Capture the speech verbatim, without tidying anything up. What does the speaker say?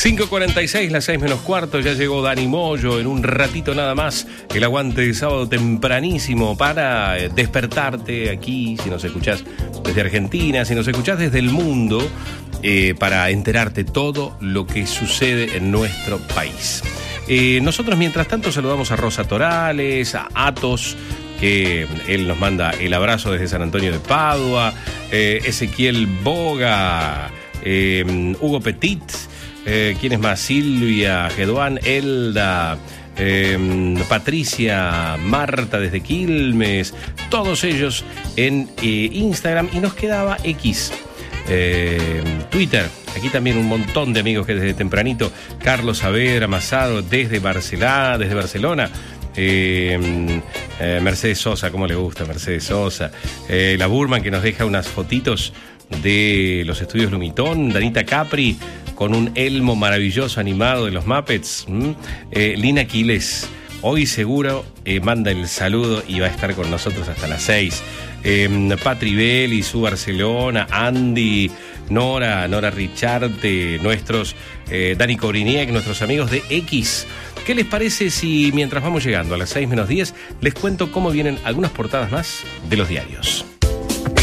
cinco cuarenta y seis, las seis menos cuarto, ya llegó Dani Moyo en un ratito nada más. El aguante de sábado tempranísimo para despertarte aquí, si nos escuchás desde Argentina, si nos escuchás desde el mundo, eh, para enterarte todo lo que sucede en nuestro país. Eh, nosotros, mientras tanto, saludamos a Rosa Torales, a Atos, que él nos manda el abrazo desde San Antonio de Padua, eh, Ezequiel Boga, eh, Hugo Petit, eh, ¿quién es más? Silvia, Geduán, Elda, eh, Patricia, Marta desde Quilmes, todos ellos en eh, Instagram, y nos quedaba X, eh, Twitter. Aquí también un montón de amigos que desde tempranito, Carlos Saavedra Masado desde Barcelona, desde Barcelona. Eh, eh, Mercedes Sosa, cómo le gusta Mercedes Sosa, eh, la Burman, que nos deja unas fotitos de los estudios Lumitón, Danita Capri con un elmo maravilloso animado de los Muppets, ¿Mm? eh, Lina Aquiles, hoy seguro eh, manda el saludo y va a estar con nosotros hasta las seis. eh, Patri Belli, su Barcelona, Andy, Nora, Nora Richarte, nuestros eh, Dani Coriniec, nuestros amigos de X. ¿Qué les parece si mientras vamos llegando a las seis menos diez les cuento cómo vienen algunas portadas más de los diarios?